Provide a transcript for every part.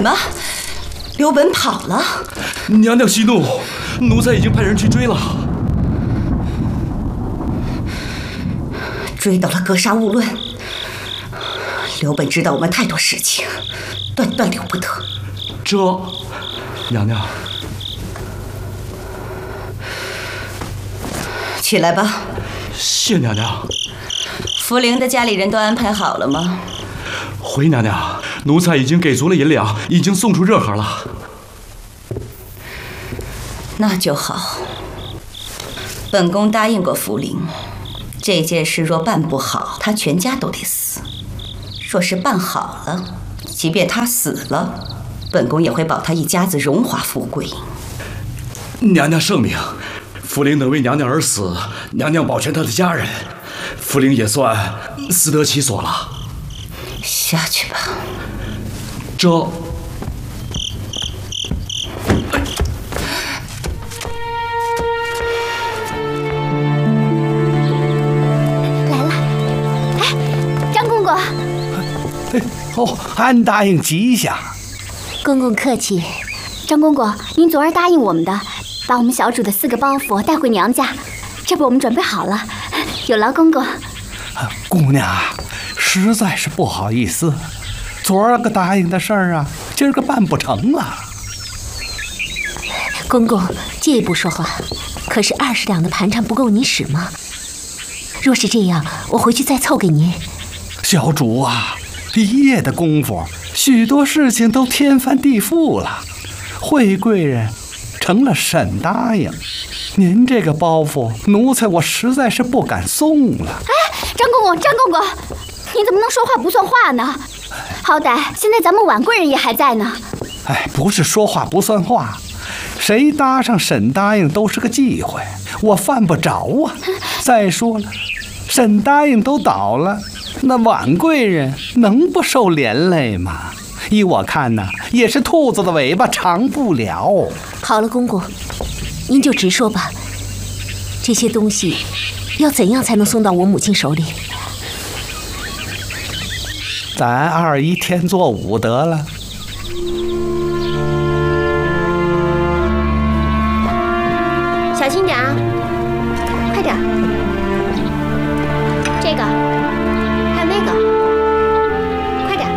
什么？刘本跑了？ 娘娘息怒，奴才已经派人去追了。 追到了，格杀勿论。刘本知道我们太多事情，断断留不得。 娘娘， 起来吧。 谢娘娘。 福陵的家里人都安排好了吗？ 回娘娘，奴才已经给足了银两，已经送出热盒了。 那就好。本宫答应过福陵，这件事若办不好，他全家都得死；若是办好了，即便他死了，本宫也会保他一家子荣华富贵。 娘娘圣明，福陵能为娘娘而死，娘娘保全她的家人，福陵也算死得其所了。 下去吧。 安答应吉祥。 公公客气。张公公，您昨儿答应我们的，把我们小主的4个包袱带回娘家，这不我们准备好了，有劳公公。 姑娘啊，实在是不好意思，昨儿个答应的事儿啊，今儿个办不成了。 公公借一步说话，可是20两的盘缠不够你使吗？若是这样，我回去再凑给您。 小主啊，一夜的功夫，许多事情都天翻地覆了。惠贵人成了沈答应，您这个包袱，奴才我实在是不敢送了。 张公公，您怎么能说话不算话呢？好歹现在咱们婉贵人也还在呢。 不是说话不算话，谁搭上沈答应都是个忌讳，我犯不着啊。再说了，沈答应都倒了，那婉贵人能不受连累吗？依我看呢，也是兔子的尾巴长不了。 好了，公公，您就直说吧，这些东西要怎样才能送到我母亲手里？ 咱2姨添作5得了。 小心点啊，快点。这个，还有那个，快点。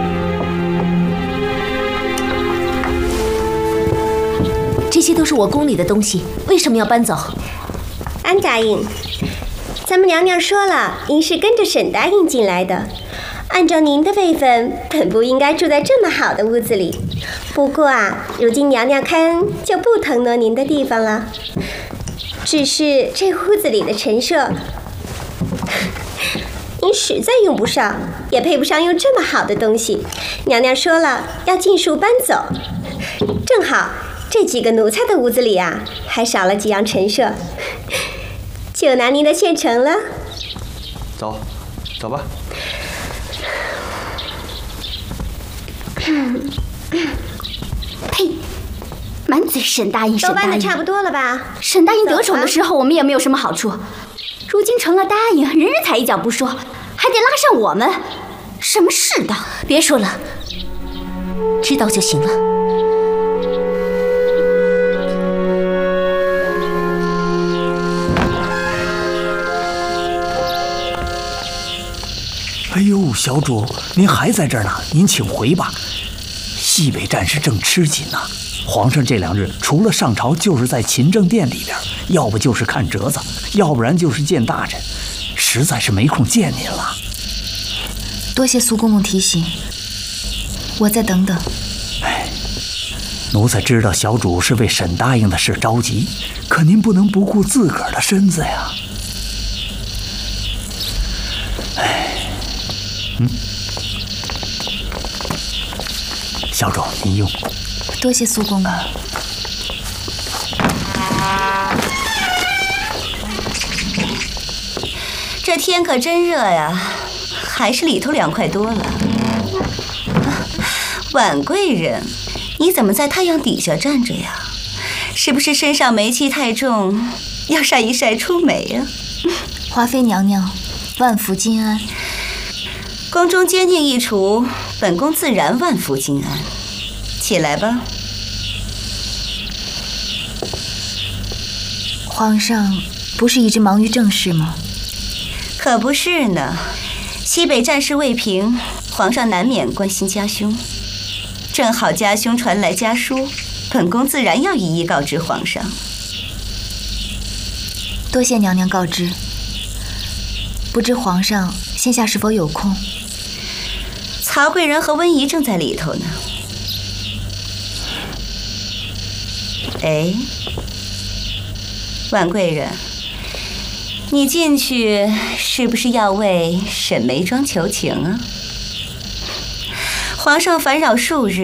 这些都是我宫里的东西，为什么要搬走？ 安答应，咱们娘娘说了，您是跟着沈答应进来的。按照您的辈分，本不应该住在这么好的屋子里。不过啊，如今娘娘开恩，就不腾挪您的地方了。只是这屋子里的陈设，您实在用不上，也配不上用这么好的东西。娘娘说了，要尽数搬走。正好这几个奴才的屋子里啊，还少了几样陈设，就拿您的现成了。 走吧。 呸！满嘴沈答应， 都搬得差不多了吧？ 沈答应得宠的时候，我们也没有什么好处。如今成了答应，人人踩一脚不说，还得拉上我们，什么世道？别说了，知道就行了。 哎呦，小主，您还在这儿呢，您请回吧。西北战事正吃紧呢，皇上这2日除了上朝，就是在勤政殿里边，要不就是看折子，要不然就是见大臣，实在是没空见您了。 多谢苏公公提醒，我再等等。 奴才知道小主是为沈答应的事着急，可您不能不顾自个儿的身子呀。小主您用。 多谢苏公公。 这天可真热呀，还是里头凉快多了。婉贵人，你怎么在太阳底下站着呀？是不是身上霉气太重，要晒一晒出霉呀？ 华妃娘娘，万福金安。宫中奸佞一除，本宫自然万福金安。 起来吧。 皇上不是一直忙于政事吗？ 可不是呢，西北战事未平，皇上难免关心家兄。正好家兄传来家书，本宫自然要一一告知皇上。 多谢娘娘告知。不知皇上现下是否有空？ 曹贵人和温宜正在里头呢。哎，婉贵人，你进去是不是要为沈眉庄求情啊？皇上烦扰数日，